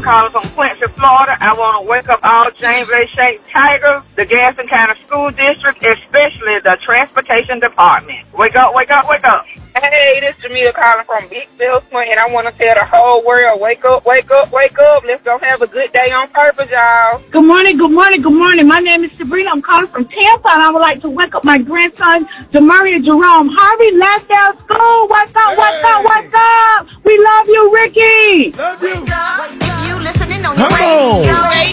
calling from Quincy, Florida. I want to wake up all James A. Shanks Tigers, the Gaston County School District, especially the Transportation Department. Wake up, wake up, wake up. Hey, this is Jamila calling from Big Bellsman, and I want to tell the whole world, wake up, wake up, wake up. Let's go have a good day on purpose, y'all. Good morning, good morning, good morning. My name is Sabrina. I'm calling from Tampa, and I would like to wake up my grandson, Demaria Jerome Harvey, last day of school. What's up, what's up, what's up? We love you, Ricky. Love you. If you listening on your Come on. radio,